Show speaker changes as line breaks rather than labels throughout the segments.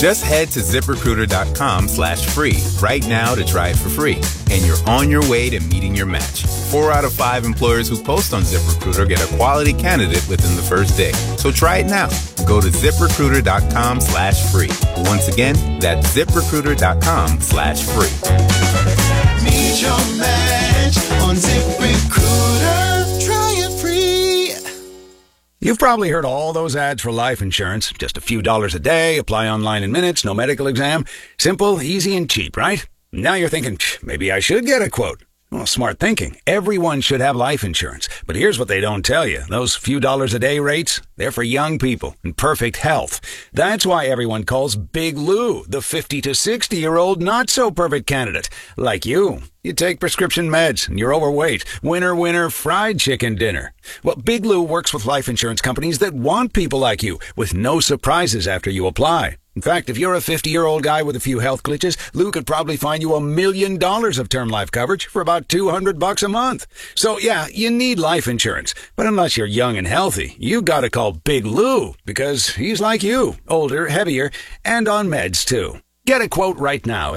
Just head to ZipRecruiter.com/free right now to try it for free. And you're on your way to meeting your match. 4 out of 5 employers who post on ZipRecruiter get a quality candidate within the first day. So try it now. Go to ZipRecruiter.com/free. Once again, that's ZipRecruiter.com/free.
Meet your match on ZipRecruiter. Try it free.
You've probably heard all those ads for life insurance. Just a few dollars a day, apply online in minutes, no medical exam. Simple, easy, and cheap, right? Now you're thinking, maybe I should get a quote. Well, smart thinking. Everyone should have life insurance. But here's what they don't tell you. Those few dollars a day rates, they're for young people in perfect health. That's why everyone calls Big Lou the 50 to 60-year-old not-so-perfect candidate. Like you. You take prescription meds and you're overweight. Winner, winner, fried chicken dinner. Well, Big Lou works with life insurance companies that want people like you with no surprises after you apply. In fact, if you're a 50-year-old guy with a few health glitches, Lou could probably find you $1 million of term life coverage for about $200 a month. So yeah, you need life insurance. But unless you're young and healthy, you gotta call Big Lou because he's like you, older, heavier, and on meds too. Get a quote right now at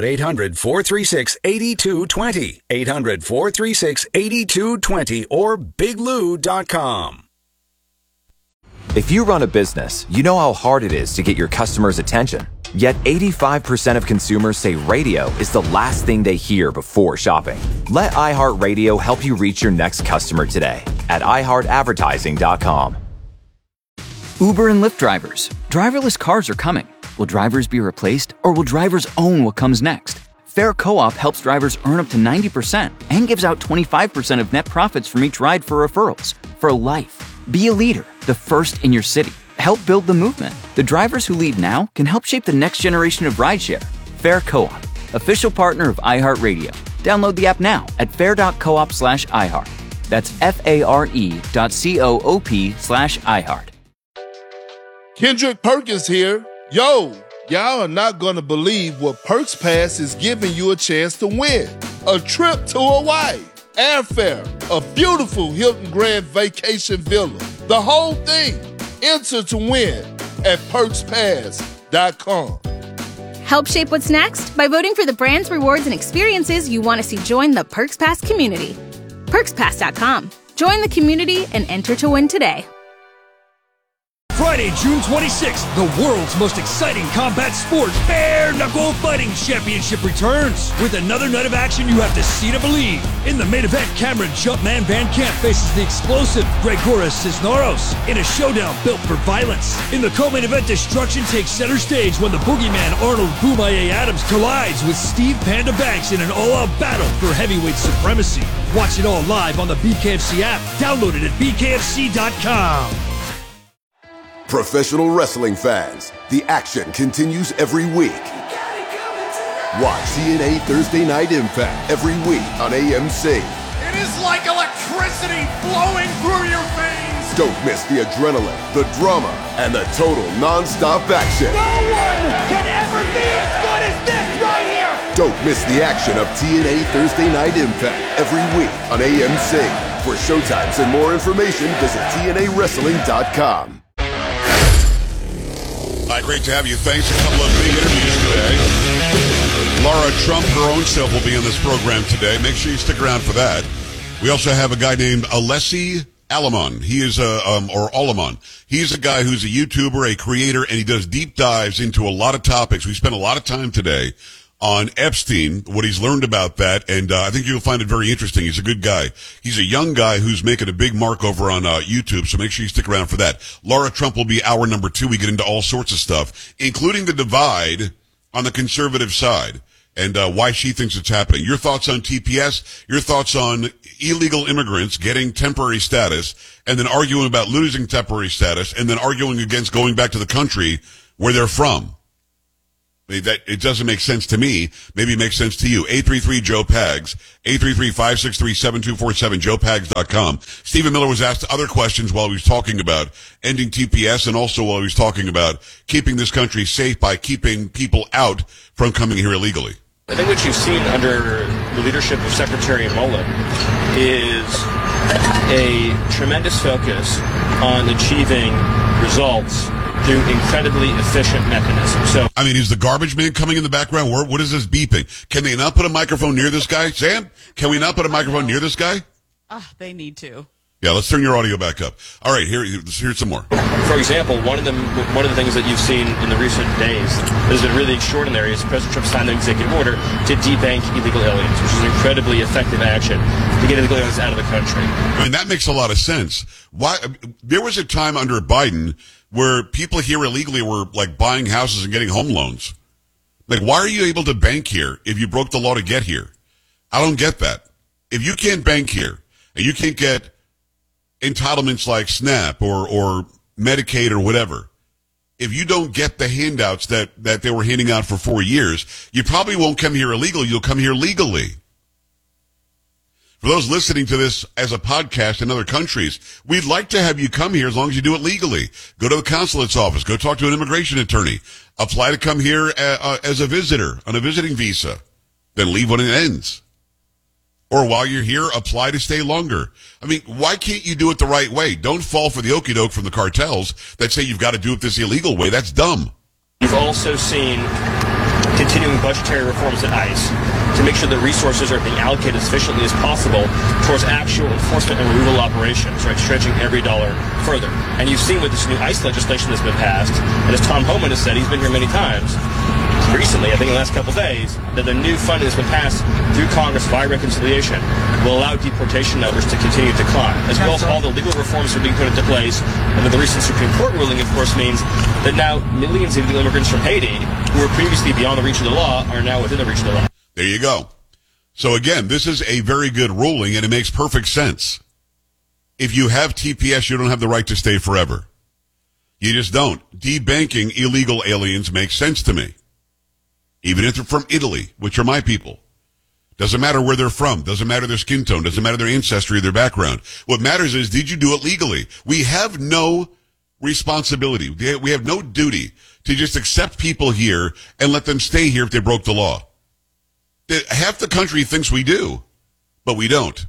800-436-8220, 800-436-8220, or biglou.com.
If you run a business, you know how hard it is to get your customers' attention. Yet 85% of consumers say radio is the last thing they hear before shopping. Let iHeartRadio help you reach your next customer today at iHeartAdvertising.com.
Uber and Lyft drivers. Driverless cars are coming. Will drivers be replaced, or will drivers own what comes next? Fair Co-op helps drivers earn up to 90% and gives out 25% of net profits from each ride for referrals. For life. Be a leader, the first in your city. Help build the movement. The drivers who lead now can help shape the next generation of rideshare. Fair Co-op, official partner of iHeartRadio. Download the app now at fair.coop/iHeart. That's FARE.coop/iHeart.
Kendrick Perkins here. Yo, y'all are not going to believe what Perks Pass is giving you a chance to win. A trip to Hawaii. Airfare, a beautiful Hilton Grand Vacation Villa. The whole thing. Enter to win at PerksPass.com.
Help shape what's next by voting for the brands, rewards, and experiences you want to see join the Perks Pass community. PerksPass.com. Join the community and enter to win today.
Friday, June 26th, the world's most exciting combat sport, Bare Knuckle Fighting Championship returns. With another night of action you have to see to believe. In the main event, Cameron Jumpman Van Camp faces the explosive Gregoris Cisneros in a showdown built for violence. In the co-main event, destruction takes center stage when the boogeyman Arnold Boomaye Adams collides with Steve Panda Banks in an all-out battle for heavyweight supremacy. Watch it all live on the BKFC app. Download it at bkfc.com.
Professional wrestling fans, the action continues every week. Watch TNA Thursday Night Impact every week on AMC.
It is like electricity flowing through your veins.
Don't miss the adrenaline, the drama, and the total non-stop action.
No one can ever be as good as this right here.
Don't miss the action of TNA Thursday Night Impact every week on AMC. For showtimes and more information, visit TNAWrestling.com.
Hi, great to have you. Thanks. A couple of big interviews today. Laura Trump, her own self, will be on this program today. Make sure you stick around for that. We also have a guy named Alessi Alamon. He is or Alamon. He's a guy who's a YouTuber, a creator, and he does deep dives into a lot of topics. We spent a lot of time today on Epstein, what he's learned about that, and I think you'll find it very interesting. He's a good guy. He's a young guy who's making a big mark over on YouTube, so make sure you stick around for that. Laura Trump will be hour number 2. We get into all sorts of stuff, including the divide on the conservative side and why she thinks it's happening. Your thoughts on TPS, your thoughts on illegal immigrants getting temporary status, and then arguing about losing temporary status, and then arguing against going back to the country where they're from. That it doesn't make sense to me. Maybe it makes sense to you. 833-JOE-PAGS, 833-563-7247, joepags.com. Stephen Miller was asked other questions while he was talking about ending TPS and also while he was talking about keeping this country safe by keeping people out from coming here illegally.
I think what you've seen under the leadership of Secretary Mullen is a tremendous focus on achieving results through incredibly efficient mechanisms. So,
I mean, is the garbage man coming in the background? What is this beeping? Can they not put a microphone near this guy? Sam, can we not put a microphone near this guy?
They need to.
Yeah, let's turn your audio back up. All right, here's some more.
For example, one of the things that you've seen in the recent days that has been really extraordinary is President Trump signed an executive order to debank illegal aliens, which is an incredibly effective action to get illegal aliens out of the country.
I mean, that makes a lot of sense. Why? There was a time under Biden where people here illegally were like buying houses and getting home loans. Like, why are you able to bank here if you broke the law to get here? I don't get that. If you can't bank here and you can't get entitlements like SNAP or Medicaid or whatever, if you don't get the handouts that they were handing out for 4 years, you probably won't come here illegally. You'll come here legally. For those listening to this as a podcast in other countries, we'd like to have you come here as long as you do it legally. Go to the consulate's office. Go talk to an immigration attorney. Apply to come here as a visitor on a visiting visa. Then leave when it ends. Or while you're here, apply to stay longer. I mean, why can't you do it the right way? Don't fall for the okie doke from the cartels that say you've got to do it this illegal way. That's dumb.
You've also seen continuing budgetary reforms at ICE to make sure that resources are being allocated as efficiently as possible towards actual enforcement and removal operations, right, stretching every dollar further. And you've seen with this new ICE legislation that's been passed, and as Tom Homan has said, he's been here many times, recently, I think in the last couple of days, that the new funding that's been passed through Congress by reconciliation will allow deportation numbers to continue to climb, as well as all the legal reforms that are being put into place. And then the recent Supreme Court ruling, of course, means that now millions of illegal immigrants from Haiti, who were previously beyond the reach of the law, are now within the reach of the law.
There you go. So again, this is a very good ruling, and it makes perfect sense. If you have TPS, you don't have the right to stay forever. You just don't. Debanking illegal aliens makes sense to me. Even if they're from Italy, which are my people. Doesn't matter where they're from. Doesn't matter their skin tone. Doesn't matter their ancestry or their background. What matters is, did you do it legally? We have no responsibility. We have no duty to just accept people here and let them stay here if they broke the law. Half the country thinks we do, but we don't.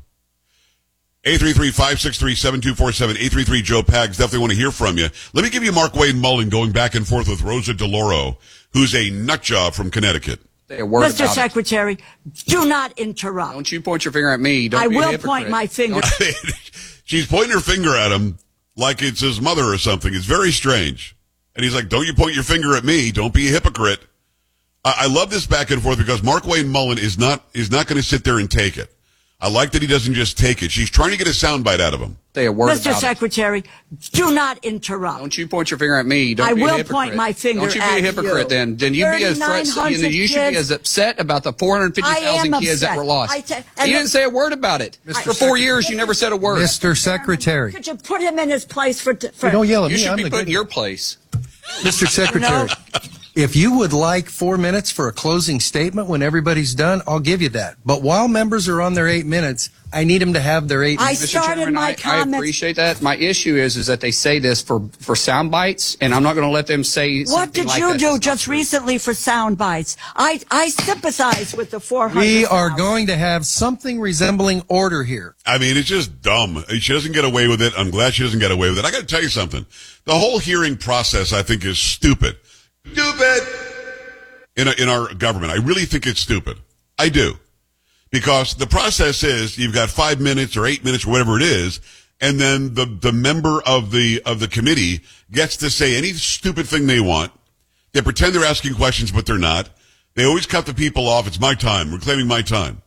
833-563-7247, 833-JOE-PAGS. Definitely want to hear from you. Let me give you Mark Wayne Mullen going back and forth with Rosa DeLauro, who's a nutjob from Connecticut.
Mr. Secretary, do not interrupt.
Don't you point your finger at me. Don't
I
be a
will
hypocrite.
point my finger.
She's pointing her finger at him like it's his mother or something. It's very strange. And he's like, don't you point your finger at me. Don't be a hypocrite. I love this back and forth because Mark Wayne Mullen is not going to sit there and take it. I like that he doesn't just take it. She's trying to get a soundbite out of him.
Say a word
Mr.
about
Secretary, do not interrupt.
Don't you point your finger at me. Don't
I
be
will
a hypocrite.
point my finger
Don't you be
at
a hypocrite
you.
then. Then you be as you should be as upset about the 450,000 kids that were lost. You didn't say a word about it. For 4 years, you never said a word.
Mr. Secretary.
Could you put him in his place for
don't yell at me.
You should
I'm
be
the
put in
good
your place.
Mr. Secretary, if you would like 4 minutes for a closing statement when everybody's done, I'll give you that. But while members are on their 8 minutes, I need them to have their 8 minutes.
I started my comments.
I appreciate that. My issue is that they say this for sound bites, and I'm not going to let them say
what
something
did
like
you
that.
do just recently for sound bites? I sympathize with the 400.
We are going to have something resembling order here.
I mean, it's just dumb. She doesn't get away with it. I'm glad she doesn't get away with it. I got to tell you something. The whole hearing process, I think, is stupid. Stupid! In our government. I really think it's stupid. I do. Because the process is you've got 5 minutes or 8 minutes or whatever it is, and then the member of the committee gets to say any stupid thing they want. They pretend they're asking questions, but they're not. They always cut the people off. It's my time. We're claiming my time.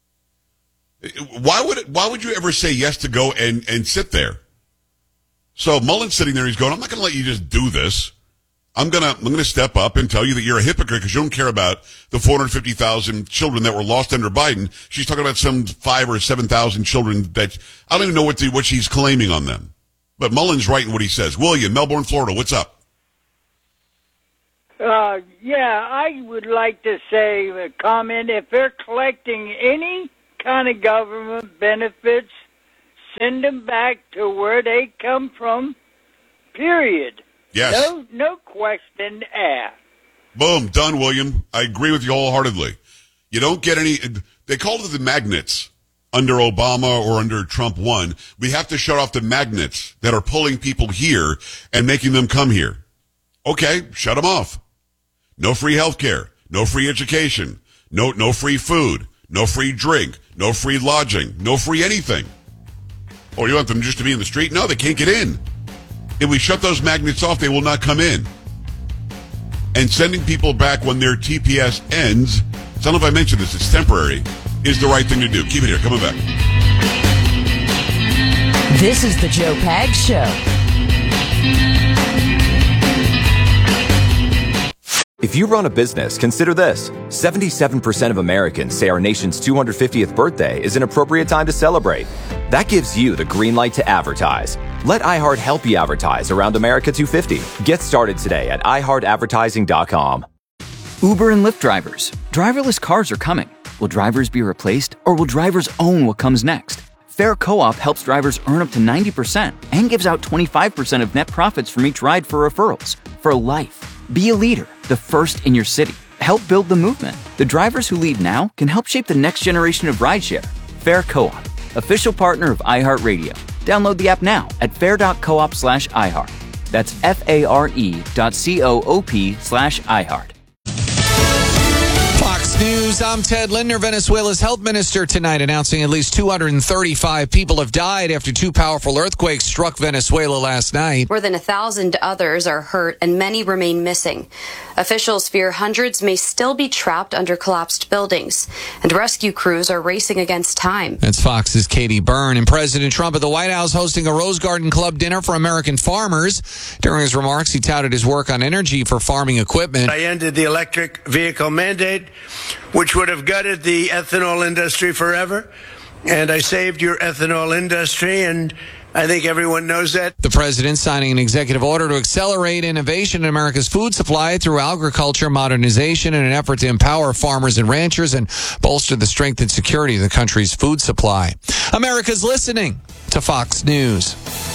Why would you ever say yes to go and sit there? So Mullen's sitting there. He's going, I'm not going to let you just do this. I'm gonna step up and tell you that you're a hypocrite because you don't care about the 450,000 children that were lost under Biden. She's talking about some 5,000 or 7,000 children that I don't even know what she's claiming on them. But Mullen's right in what he says. William, Melbourne, Florida, what's up?
Yeah, I would like to say comment. If they're collecting any kind of government benefits, send them back to where they come from. Period.
Yes.
No question asked.
Boom. Done, William. I agree with you wholeheartedly. You don't get any, they called it the magnets under Obama or under Trump 1. We have to shut off the magnets that are pulling people here and making them come here. Okay, shut them off. No free health care, no free education, no free food, no free drink, no free lodging, no free anything. Or you want them just to be in the street? No, they can't get in. If we shut those magnets off, they will not come in. And sending people back when their TPS ends, I don't know if I mentioned this, it's temporary, is the right thing to do. Keep it here, coming back.
This is the Joe Pags Show.
If you run a business, consider this. 77% of Americans say our nation's 250th birthday is an appropriate time to celebrate. That gives you the green light to advertise. Let iHeart help you advertise around America 250. Get started today at iHeartAdvertising.com.
Uber and Lyft drivers. Driverless cars are coming. Will drivers be replaced, or will drivers own what comes next? Fair Co-op helps drivers earn up to 90% and gives out 25% of net profits from each ride for referrals. For life. Be a leader, the first in your city. Help build the movement. The drivers who lead now can help shape the next generation of rideshare. Fair Co-op, official partner of iHeartRadio. Download the app now at fair.coop/iHeart. That's FARE.coop/iHeart.
Fox News, I'm Ted Lindner. Venezuela's health minister tonight announcing at least 235 people have died after two powerful earthquakes struck Venezuela last night.
More than 1,000 others are hurt and many remain missing. Officials fear hundreds may still be trapped under collapsed buildings, and rescue crews are racing against time.
That's Fox's Katie Byrne. And President Trump at the White House hosting a Rose Garden Club dinner for American farmers. During his remarks, he touted his work on energy for farming equipment.
I ended the electric vehicle mandate, which would have gutted the ethanol industry forever. And I saved your ethanol industry, and I think everyone knows that.
The president signing an executive order to accelerate innovation in America's food supply through agriculture modernization in an effort to empower farmers and ranchers and bolster the strength and security of the country's food supply. America's listening to Fox News.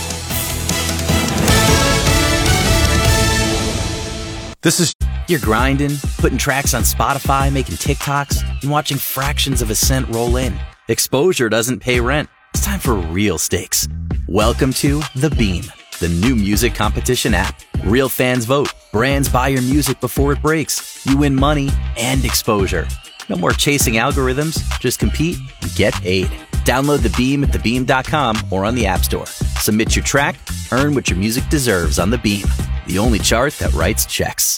This is... You're grinding, putting tracks on Spotify, making TikToks, and watching fractions of a cent roll in. Exposure doesn't pay rent. It's time for real stakes. Welcome to The Beam, the new music competition app. Real fans vote. Brands buy your music before it breaks. You win money and exposure. No more chasing algorithms. Just compete and get paid. Download The Beam at thebeam.com or on the App Store. Submit your track. Earn what your music deserves on The Beam, the only chart that writes checks.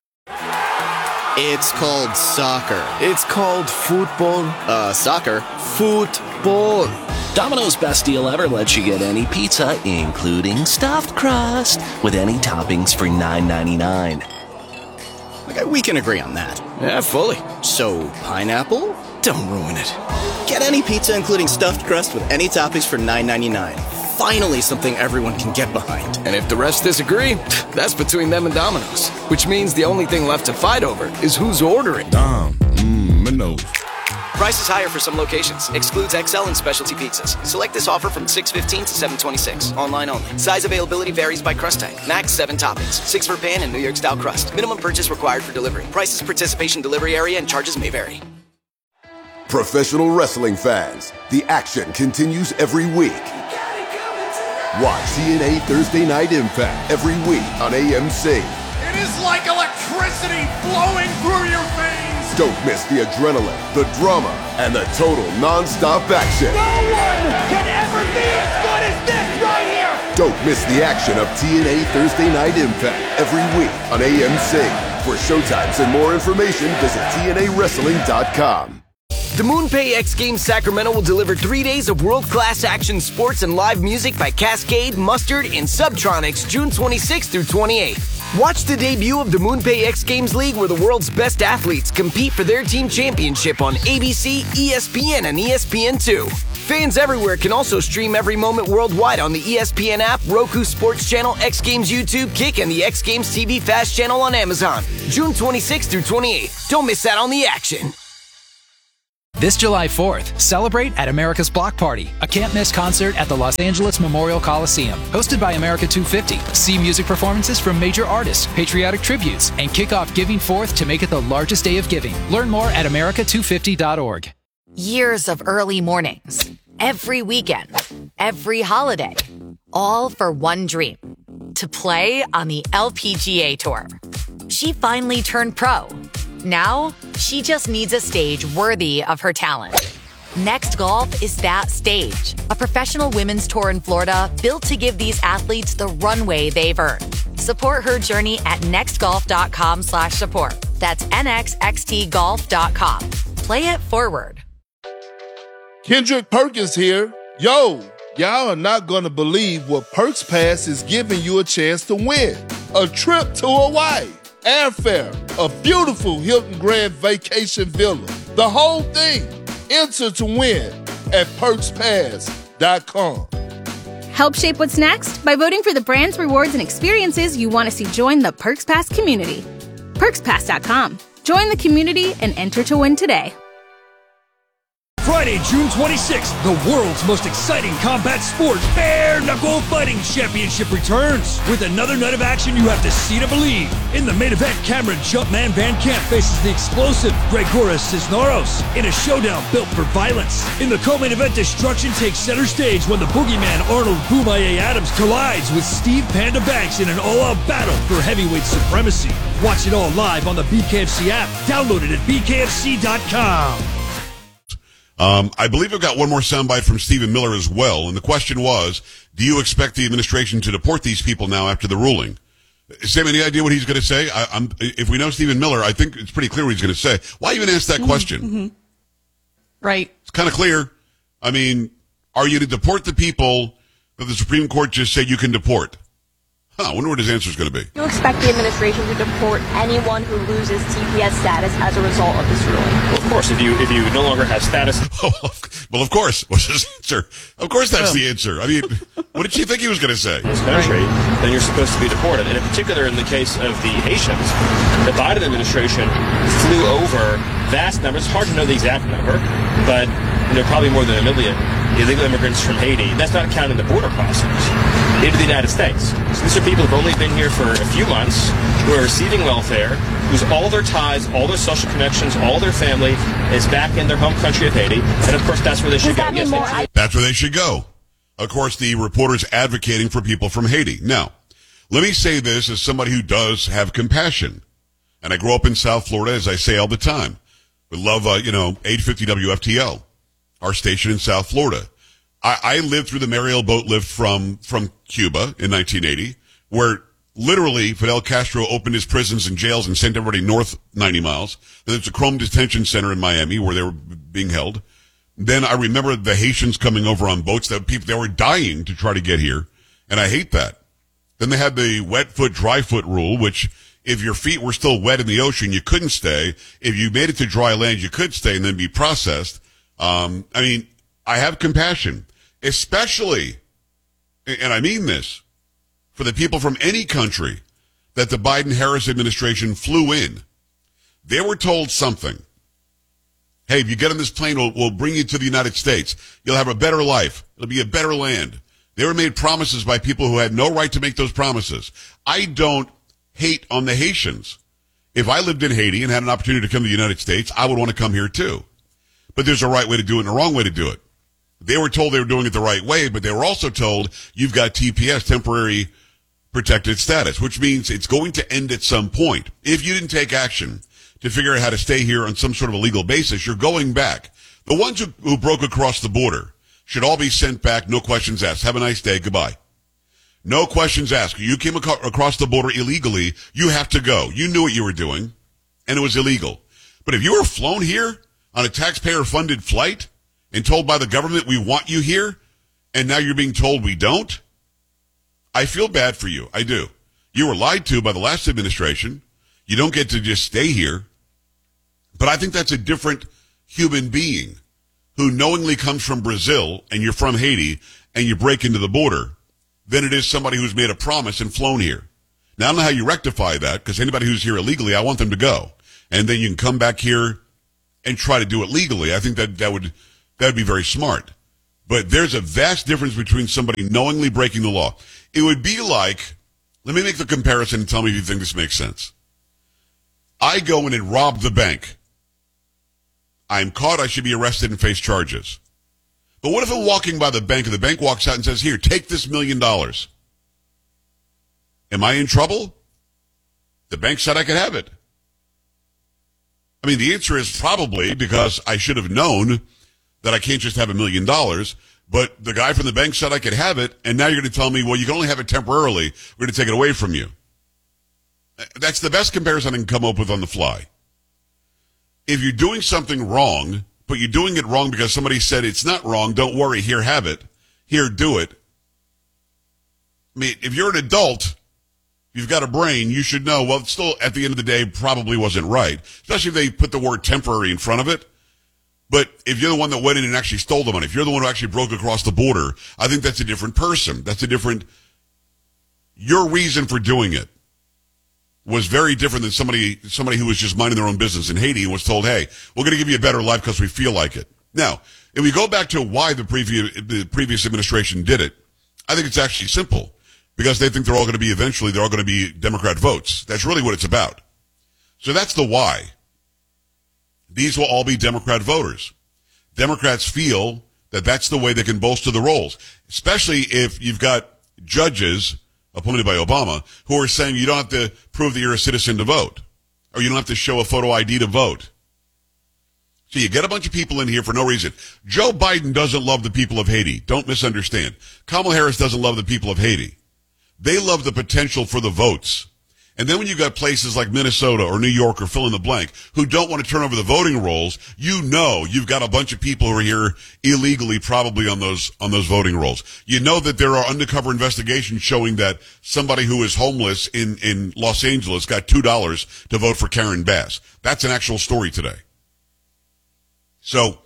It's called soccer. It's called football. Soccer. Football. Domino's best deal ever lets you get any pizza, including stuffed crust, with any toppings for $9.99. Okay, we can agree on that. Yeah, fully. So, pineapple? Don't ruin it. Get any pizza, including stuffed crust, with any toppings for $9.99. Finally something everyone can get behind.
And if the rest disagree, that's between them and Domino's. Which means the only thing left to fight over is who's ordering.
Domino's. Price is higher for some locations. Excludes XL and specialty pizzas. Select this offer from 6/15 to 7/26. Online only. Size availability varies by crust type. Max 7 toppings. 6 for pan and New York style crust. Minimum purchase required for delivery. Prices, participation, delivery area, and charges may vary.
Professional wrestling fans, the action continues every week. Watch TNA Thursday Night Impact every week on AMC.
It is like electricity flowing through your veins.
Don't miss the adrenaline, the drama, and the total non-stop action.
No one can ever be as good as this right here.
Don't miss the action of TNA Thursday Night Impact every week on AMC. For showtimes and more information, visit TNAWrestling.com.
The MoonPay X Games Sacramento will deliver 3 days of world-class action sports and live music by Cascade, Mustard, and Subtronics June 26th through 28th. Watch the debut of the MoonPay X Games League, where the world's best athletes compete for their team championship on ABC, ESPN, and ESPN2. Fans everywhere can also stream every moment worldwide on the ESPN app, Roku Sports Channel, X Games YouTube, Kick, and the X Games TV Fast Channel on Amazon. June 26th through 28th. Don't miss out on the action.
This July 4th, celebrate at America's Block Party, a can't-miss concert at the Los Angeles Memorial Coliseum. Hosted by America 250, see music performances from major artists, patriotic tributes, and kick off Giving Forth to make it the largest day of giving. Learn more at america250.org.
Years of early mornings, every weekend, every holiday, all for one dream. to play on the LPGA Tour. She finally turned pro. Now, she just needs a stage worthy of her talent. Next Golf is that stage, a professional women's tour in Florida built to give these athletes the runway they've earned. Support her journey at nextgolf.com/support. That's nxxtgolf.com. Play it forward.
Kendrick Perkins here. Yo, y'all are not going to believe what Perks Pass is giving you a chance to win. A trip to Hawaii, airfare, a beautiful Hilton Grand Vacation Villa, the whole thing. Enter to win at PerksPass.com.
Help shape what's next by voting for the brands, rewards, and experiences you want to see join the Perks Pass community. PerksPass.com. Join the community and enter to win today.
Friday, June 26th, the world's most exciting combat sport, Bare Knuckle Fighting Championship returns. With another night of action you have to see to believe. In the main event, Cameron Jumpman Van Camp faces the explosive Gregoras Cisneros in a showdown built for violence. In the co-main event, destruction takes center stage when the boogeyman Arnold Boomaye Adams collides with Steve Panda Banks in an all-out battle for heavyweight supremacy. Watch it all live on the BKFC app. Download it at bkfc.com.
I believe I've got one more soundbite from Stephen Miller as well. And the question was, do you expect the administration to deport these people now after the ruling? Sam, any idea what he's going to say? If we know Stephen Miller, I think it's pretty clear what he's going to say. Why even ask that question?
Mm-hmm. Right.
It's kind of clear. I mean, are you to deport the people that the Supreme Court just said you can deport? I wonder what his answer is going to be.
Do you expect the administration to deport anyone who loses TPS status as a result of this ruling?
Well, of course, if you no longer have status.
Well, of course. What's his answer? Of course that's the answer. I mean, what did she think he was going to say?
In this country, then you're supposed to be deported. And in particular, in the case of the Haitians, the Biden administration flew over vast numbers. It's hard to know the exact number, but there are probably more than 1 million illegal immigrants from Haiti. That's not counting the border crossings into the United States. So these are people who've only been here for a few months, who are receiving welfare, whose all their ties, all their social connections, all their family is back in their home country of Haiti. And of course, that's where they should go. Yes,
that's where they should go. Of course, the reporter's advocating for people from Haiti. Now, let me say this as somebody who does have compassion. And I grew up in South Florida, as I say all the time. We love, 850 WFTL, our station in South Florida. I lived through the Mariel boat lift from Cuba in 1980, where literally Fidel Castro opened his prisons and jails and sent everybody north 90 miles. Then there's a Chrome Detention Center in Miami where they were being held. Then I remember the Haitians coming over on boats they were dying to try to get here. And I hate that. Then they had the wet foot, dry foot rule, which if your feet were still wet in the ocean, you couldn't stay. If you made it to dry land, you could stay and then be processed. I have compassion, especially, and I mean this, for the people from any country that the Biden-Harris administration flew in. They were told something. Hey, if you get on this plane, we'll bring you to the United States. You'll have a better life. It'll be a better land. They were made promises by people who had no right to make those promises. I don't hate on the Haitians. If I lived in Haiti and had an opportunity to come to the United States, I would want to come here too. But there's a right way to do it and a wrong way to do it. They were told they were doing it the right way, but they were also told you've got TPS, temporary protected status, which means it's going to end at some point. If you didn't take action to figure out how to stay here on some sort of a legal basis, you're going back. The ones who broke across the border should all be sent back, no questions asked. Have a nice day. Goodbye. No questions asked. You came across the border illegally. You have to go. You knew what you were doing, and it was illegal. But if you were flown here on a taxpayer-funded flight and told by the government we want you here, and now you're being told we don't, I feel bad for you. I do. You were lied to by the last administration. You don't get to just stay here. But I think that's a different human being who knowingly comes from Brazil and you're from Haiti and you break into the border than it is somebody who's made a promise and flown here. Now, I don't know how you rectify that, because anybody who's here illegally, I want them to go. And then you can come back here and try to do it legally. I think that would be very smart. But there's a vast difference between somebody knowingly breaking the law. It would be like, let me make the comparison and tell me if you think this makes sense. I go in and rob the bank. I'm caught, I should be arrested and face charges. But what if I'm walking by the bank and the bank walks out and says, here, take this $1 million? Am I in trouble? The bank said I could have it. I mean, the answer is probably because I should have known that I can't just have $1 million, but the guy from the bank said I could have it, and now you're going to tell me, well, you can only have it temporarily. We're going to take it away from you. That's the best comparison I can come up with on the fly. If you're doing something wrong, but you're doing it wrong because somebody said it's not wrong, don't worry, here, have it. Here, do it. I mean, if you're an adult, you've got a brain, you should know, well, it still, at the end of the day, probably wasn't right. Especially if they put the word temporary in front of it. But if you're the one that went in and actually stole the money, if you're the one who actually broke across the border, I think that's a different person. That's a different, your reason for doing it was very different than somebody who was just minding their own business in Haiti and was told, hey, we're going to give you a better life because we feel like it. Now, if we go back to why the previous administration did it, I think it's actually simple. Because they think they're all going to be Democrat votes. That's really what it's about. So that's the why. These will all be Democrat voters. Democrats feel that that's the way they can bolster the rolls, especially if you've got judges appointed by Obama who are saying you don't have to prove that you're a citizen to vote, or you don't have to show a photo ID to vote. So you get a bunch of people in here for no reason. Joe Biden doesn't love the people of Haiti. Don't misunderstand. Kamala Harris doesn't love the people of Haiti. They love the potential for the votes. And then when you got places like Minnesota or New York or fill in the blank who don't want to turn over the voting rolls, you know you've got a bunch of people who are here illegally probably on those voting rolls. You know that there are undercover investigations showing that somebody who is homeless in Los Angeles got $2 to vote for Karen Bass. That's an actual story today. So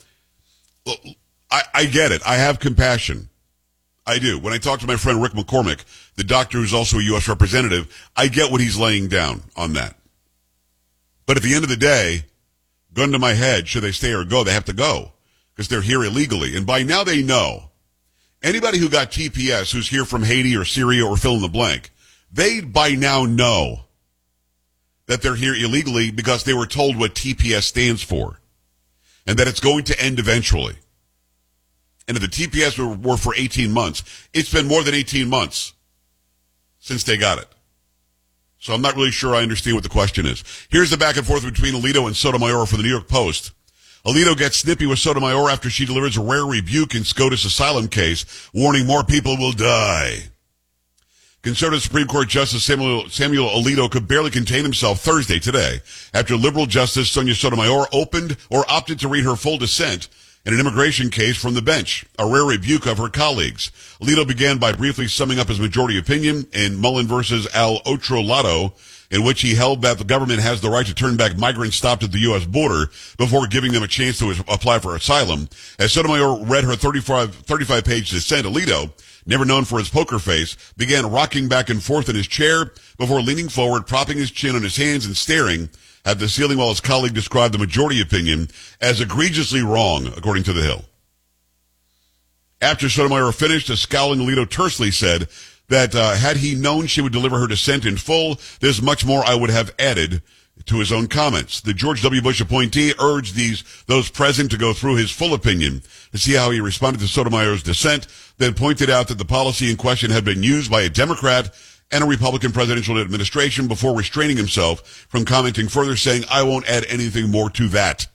I get it. I have compassion. I do. When I talk to my friend Rick McCormick, the doctor who's also a U.S. representative, I get what he's laying down on that. But at the end of the day, gun to my head, should they stay or go? They have to go because they're here illegally. And by now they know. Anybody who got TPS who's here from Haiti or Syria or fill in the blank, they by now know that they're here illegally because they were told what TPS stands for and that it's going to end eventually. And if the TPS were for 18 months, it's been more than 18 months since they got it. So I'm not really sure I understand what the question is. Here's the back and forth between Alito and Sotomayor for the New York Post. Alito gets snippy with Sotomayor after she delivers a rare rebuke in SCOTUS asylum case, warning more people will die. Conservative Supreme Court Justice Samuel Alito could barely contain himself Thursday today after liberal Justice Sonia Sotomayor opted to read her full dissent in an immigration case from the bench, a rare rebuke of her colleagues. Alito began by briefly summing up his majority opinion in Mullen versus Al Otro Lado, in which he held that the government has the right to turn back migrants stopped at the U.S. border before giving them a chance to apply for asylum. As Sotomayor read her 35-page dissent, Alito, never known for his poker face, began rocking back and forth in his chair before leaning forward, propping his chin on his hands and staring at the ceiling while his colleague described the majority opinion as egregiously wrong, according to The Hill. After Sotomayor finished, a scowling Alito tersely said that had he known she would deliver her dissent in full, there's much more I would have added to his own comments. The George W. Bush appointee urged those present to go through his full opinion to see how he responded to Sotomayor's dissent, then pointed out that the policy in question had been used by a Democrat and a Republican presidential administration before restraining himself from commenting further, saying, I won't add anything more to that.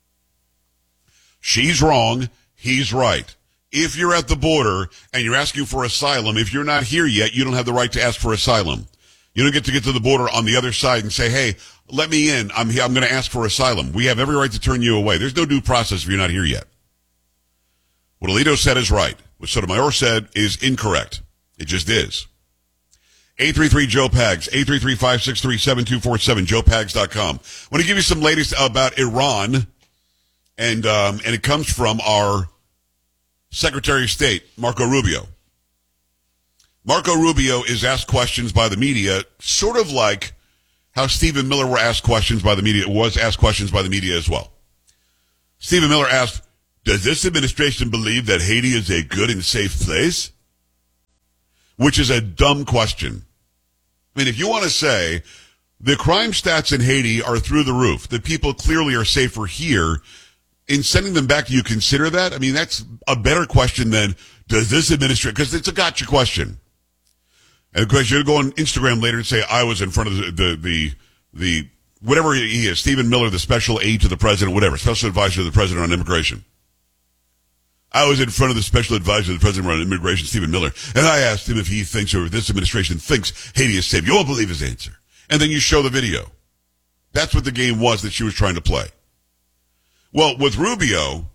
She's wrong. He's right. If you're at the border and you're asking for asylum, if you're not here yet, you don't have the right to ask for asylum. You don't get to the border on the other side and say, hey, let me in. I'm here. I'm going to ask for asylum. We have every right to turn you away. There's no due process if you're not here yet. What Alito said is right. What Sotomayor said is incorrect. It just is. 833-JOE-PAGS, 833-563-7247, joepags.com. I want to give you some latest about Iran, and it comes from our Secretary of State, Marco Rubio. Marco Rubio is asked questions by the media, sort of like how Stephen Miller was asked questions by the media as well. Stephen Miller asked, does this administration believe that Haiti is a good and safe place? Which is a dumb question. I mean, if you want to say the crime stats in Haiti are through the roof, that people clearly are safer here, in sending them back, do you consider that? I mean, that's a better question than does this administration, because it's a gotcha question. And of course, you'll go on Instagram later and say, I was in front of the whatever he is, Stephen Miller, the special aide to the president, whatever, special advisor to the president on immigration. I was in front of the special advisor to the president on immigration, Stephen Miller, and I asked him if he thinks, or if this administration thinks Haiti is safe. You won't believe his answer. And then you show the video. That's what the game was that she was trying to play. Well, with Rubio,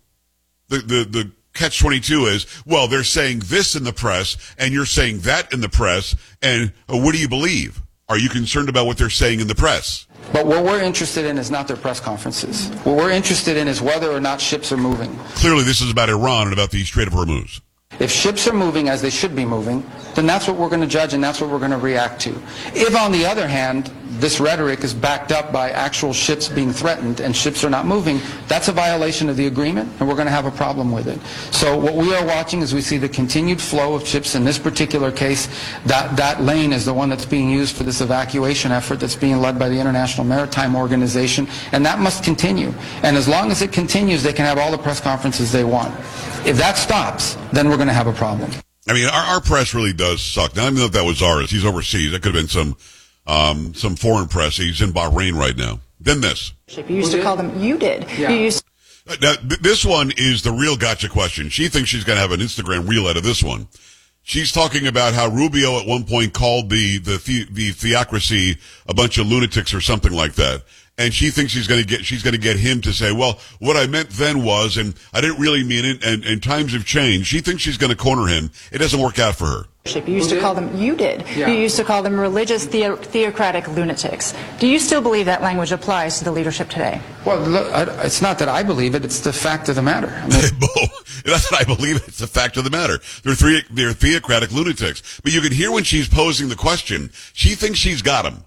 the catch-22 is, well, they're saying this in the press, and you're saying that in the press, and what do you believe? Are you concerned about what they're saying in the press?
But what we're interested in is not their press conferences. What we're interested in is whether or not ships are moving.
Clearly, this is about Iran and about the Strait of Hormuz.
If ships are moving as they should be moving, then that's what we're going to judge and that's what we're going to react to. If, on the other hand, this rhetoric is backed up by actual ships being threatened and ships are not moving, that's a violation of the agreement and we're going to have a problem with it. So what we are watching is we see the continued flow of ships. In this particular case, that lane is the one that's being used for this evacuation effort that's being led by the International Maritime Organization, and that must continue. And as long as it continues, they can have all the press conferences they want. If that stops, then we're going to have a problem.
I mean, our press really does suck. Now, I don't know if that was ours. He's overseas. That could have been some foreign press. He's in Bahrain right now. Then this.
You used to call them, you did.
Yeah.
You used
Now, this one is the real gotcha question. She thinks she's going to have an Instagram reel out of this one. She's talking about how Rubio at one point called the theocracy a bunch of lunatics or something like that. And she thinks she's going to get him to say, well, what I meant then was, and I didn't really mean it, and times have changed. She thinks she's going to corner him. It doesn't work out for her.
You used to call them, you did.
Yeah.
You used to call them religious theocratic lunatics. Do you still believe that language applies to the leadership today?
Well, look, it's not that I believe it, it's the fact of the matter. I mean,
That's what I believe. It's the fact of the matter. They're theocratic lunatics. But you can hear when she's posing the question, she thinks she's got him.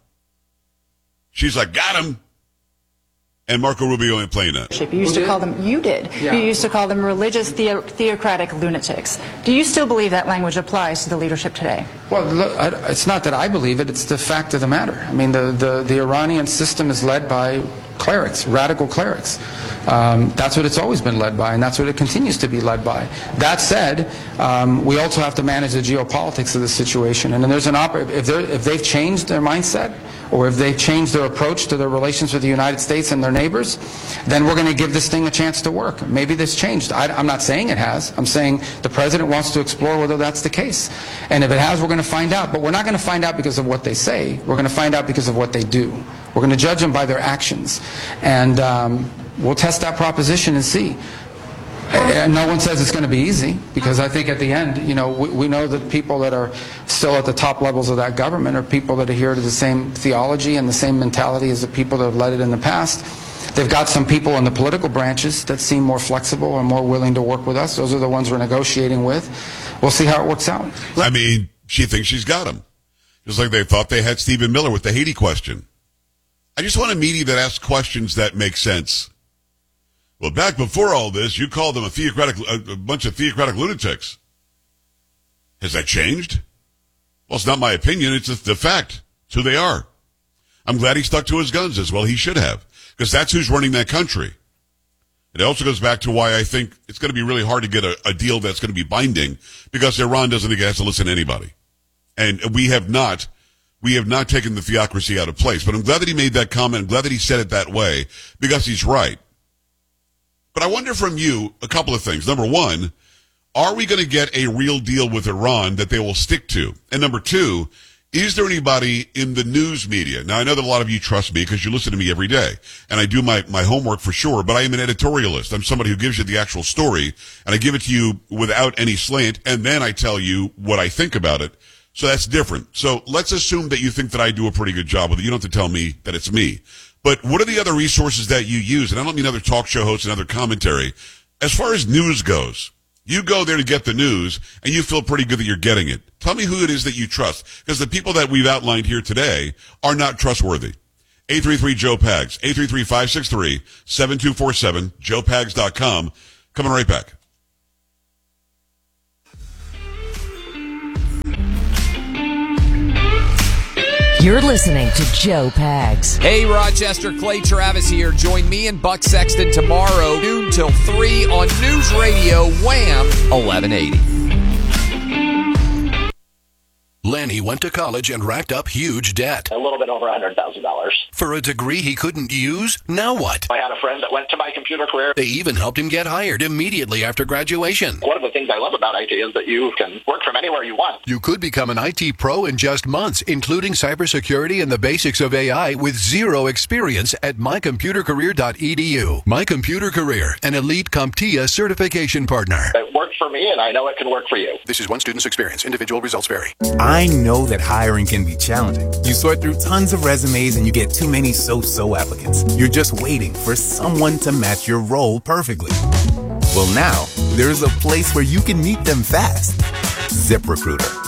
She's like, got him. And Marco Rubio ain't playing that.
You used to call them, you did.
Yeah.
You used to call them religious theocratic lunatics. Do you still believe that language applies to the leadership today?
Well, look, it's not that I believe it, it's the fact of the matter. I mean, the Iranian system is led by clerics, radical clerics. That's what it's always been led by, and that's what it continues to be led by. That said, we also have to manage the geopolitics of the situation. And then there's if they've changed their mindset, or if they've changed their approach to their relations with the United States and their neighbors, then we're going to give this thing a chance to work. Maybe this changed. I'm not saying it has. I'm saying the president wants to explore whether that's the case. And if it has, we're going to find out. But we're not going to find out because of what they say. We're going to find out because of what they do. We're going to judge them by their actions. And we'll test that proposition and see. And no one says it's going to be easy, because I think at the end, we know that people that are still at the top levels of that government are people that adhere to the same theology and the same mentality as the people that have led it in the past. They've got some people in the political branches that seem more flexible or more willing to work with us. Those are the ones we're negotiating with. We'll see how it works out.
I mean, she thinks she's got him. Just like they thought they had Stephen Miller with the Haiti question. I just want a media that asks questions that make sense. Well, back before all this, you called them a bunch of theocratic lunatics. Has that changed? Well, it's not my opinion. It's the fact. It's who they are. I'm glad he stuck to his guns as well. He should have, because that's who's running that country. It also goes back to why I think it's going to be really hard to get a deal that's going to be binding, because Iran doesn't think it has to listen to anybody. And we have not taken the theocracy out of place. But I'm glad that he made that comment. I'm glad that he said it that way, because he's right. But I wonder from you a couple of things. Number one, are we going to get a real deal with Iran that they will stick to? And number two, is there anybody in the news media? Now, I know that a lot of you trust me because you listen to me every day, and I do my homework for sure, but I am an editorialist. I'm somebody who gives you the actual story, and I give it to you without any slant, and then I tell you what I think about it. So that's different. So let's assume that you think that I do a pretty good job with it. You don't have to tell me that it's me. But what are the other resources that you use? And I don't mean other talk show hosts and other commentary. As far as news goes, you go there to get the news, and you feel pretty good that you're getting it. Tell me who it is that you trust, because the people that we've outlined here today are not trustworthy. 833-JOE-PAGS, 833-563-7247, joepags.com. Coming right back.
You're listening to Joe Pags.
Hey, Rochester, Clay Travis here. Join me and Buck Sexton tomorrow, noon till 3 on News Radio Wham 1180.
Lanny went to college and racked up huge debt.
A little bit over $100,000.
For a degree he couldn't use? Now what?
I had a friend that went to My Computer Career.
They even helped him get hired immediately after graduation.
One of the things I love about IT is that you can work from anywhere you want.
You could become an IT pro in just months, including cybersecurity and the basics of AI with zero experience at mycomputercareer.edu. My Computer Career, an elite CompTIA certification partner.
It worked for me, and I know it can work for you.
This is one student's experience. Individual results vary.
I know that hiring can be challenging. You sort through tons of resumes and you get too many so-so applicants. You're just waiting for someone to match your role perfectly. Well, now, there's a place where you can meet them fast. ZipRecruiter.